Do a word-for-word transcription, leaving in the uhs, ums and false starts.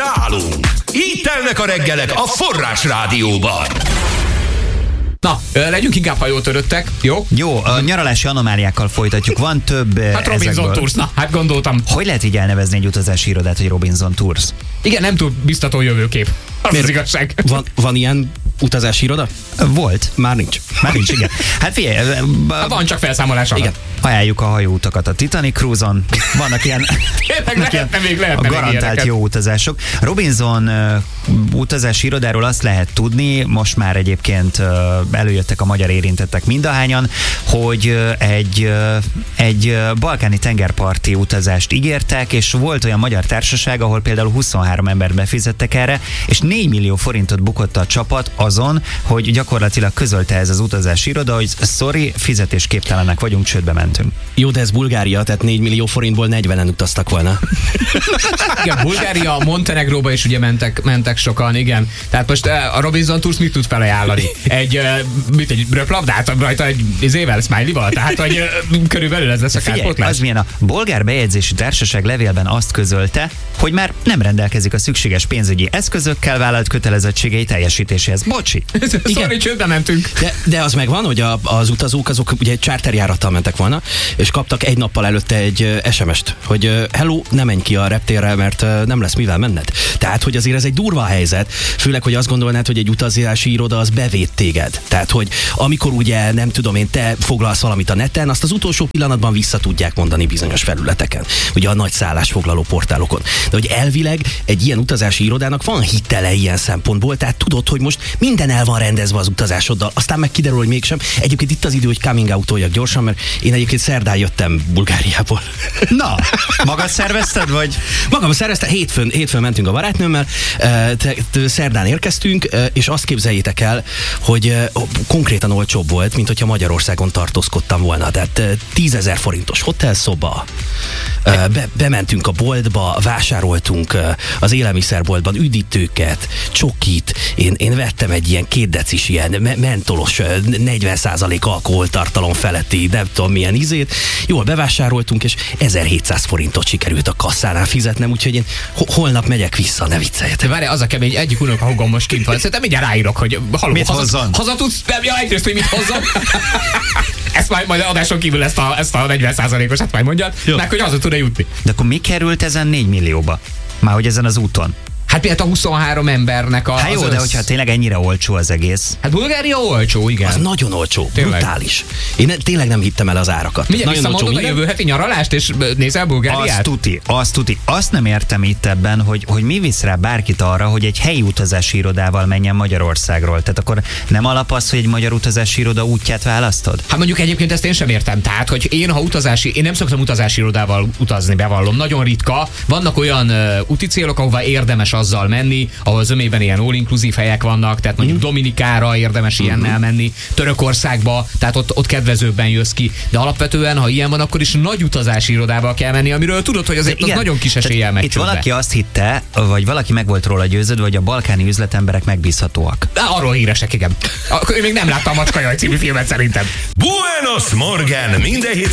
nálunk. Így telnek a reggelek a Forrás Rádióban. Na, legyünk inkább hajótöröttek, jó? Jó, a nyaralási anomáliákkal folytatjuk. Van több Hát Robinson ezekből. Tours, na, hát gondoltam. Hogy lehet így elnevezni egy utazási irodát, hogy Robinson Tours? Igen, nem túl biztató jövőkép. Az az igazság. Van, van ilyen utazási iroda? Volt. Már nincs. Már nincs, igen. Hát figyelj, Hát van csak felszámolás alatt. Igen. ajánljuk a hajóutakat a Titanic Cruise-on. Vannak ilyen, Tényleg vannak ilyen lehetne még, lehetne a még garantált ilyeneket. jó utazások. Robinson uh, utazási irodáról azt lehet tudni, most már egyébként uh, előjöttek a magyar érintettek mindahányan, hogy uh, egy, uh, egy uh, balkáni tengerparti utazást ígértek, és volt olyan magyar társaság, ahol például huszonhárom embert befizettek erre, és négy millió forintot bukott a csapat azon, hogy gyakorlatilag közölte ez az utazási iroda, hogy sorry, fizetésképtelenek vagyunk, csődbe mentünk. Jó, de ez Bulgária, tehát négy millió forintból negyvenen utaztak volna. Igen, Bulgária, Montenegróba is ugye mentek, mentek sokan, igen. Tehát most a Robinson Tours mit tud felajánlani? Egy, mit, egy röplabdát rajta egy izével, smiley-val? Tehát, hogy körülbelül ez lesz a kárpótlás? Az milyen, a bolgár bejegyzési társaság levélben azt közölte, hogy már nem rendelkezik a szükséges pénzügyi eszközökkel vállalt kötelezettségei teljesítéséhez. Bocsi. Sorry, csődbe mentünk. De, de az megvan, hogy a, az utazók azok ugye charterjárattal mentek volna, és kaptak egy nappal előtte egy es em est, hogy hello, ne menj ki a reptérre, mert nem lesz mivel menned. Tehát, hogy azért ez egy durva helyzet, főleg, hogy azt gondolnád, hogy egy utazási iroda az bevéd téged. Tehát, hogy amikor ugye, nem tudom én, te foglalsz valamit a neten, azt az utolsó pillanatban vissza tudják mondani bizonyos felületeken. Ugye a nagy szállásfoglaló portálokon. De hogy elvileg egy ilyen utazási irodának van hitele ilyen szempontból, tehát tudod, hogy most minden el van rendezve az utazásoddal, aztán meg kiderül, hogy mégsem. Egyébként itt az idő, hogy coming out-oljak gyorsan, mert én egyébként szerdán jöttem Bulgáriából. Na, magad szervezted, vagy? Magam szerveztem, hétfőn, hétfőn mentünk a barátnőmmel, te, te, szerdán érkeztünk, és azt képzeljétek el, hogy konkrétan olcsóbb volt, mint hogyha Magyarországon tartózkodtam volna. Tehát tízezer forintos hotelszoba, be, bementünk a boltba, vásároltunk az élelmiszerboltban üdítőket, csokit, én, én vettem egy ilyen két decis ilyen me- mentolos negyven százalék alkoholtartalom feletti, nem tudom milyen ízét. Jól bevásároltunk, és ezerhétszáz forintot sikerült a kasszánál fizetnem, úgyhogy én ho- holnap megyek vissza, ne vicceljetek. Várj, az a kemény, egyik unokahúgom most kint van. Szerintem mindjárt ráírok, hogy haló, mit haza, hozzon? haza tudsz, nem, ja, egyrészt, hogy mit hozzon. Ezt majd, majd adáson kívül ezt a, ezt a negyven százalékos, hát majd mondjad, jó. Meg hogy haza tud-e jutni. De akkor mi került ezen négy millióba? Már hogy ezen az úton? Hát például a huszonhárom embernek a... Hát jó, az de össz... hogyha tényleg ennyire olcsó az egész. Hát Bulgária olcsó, igen. Az nagyon olcsó, Tényleg. brutális. Én ne, tényleg nem hittem el az árakat. Mindjárt Nagyon olcsó visszamondod a minden. jövő heti nyaralást, és nézel Bulgáriát? Azt tuti, azt tuti. Azt nem értem itt ebben, hogy, hogy mi visz rá bárkit arra, hogy egy helyi utazási irodával menjen Magyarországról. Tehát akkor nem alap az, hogy egy magyar utazási iroda útját választod? Hát mondjuk egyébként ezt én sem értem. Tehát, hogy én ha utazási, én nem szoktam utazási irodával utazni, bevallom. Nagyon ritka. Vannak olyan uh, úti célok, ahová érdemes azzal menni, ahol zömében ilyen all-inclusive helyek vannak, tehát mondjuk Dominikára érdemes ilyennel menni, Törökországba, tehát ott, ott kedvezőbben jössz ki. De alapvetően, ha ilyen van, akkor is nagy utazási irodával kell menni, amiről tudod, hogy azért az nagyon kis eséllyel megy Itt csődbe. valaki azt hitte, vagy valaki meg volt róla győződve, hogy a balkáni üzletemberek megbízhatóak. Arról híresek, igen. Akkor én még nem láttam a Macskajaj című filmet szerintem. Buenos Morgen! Minden hét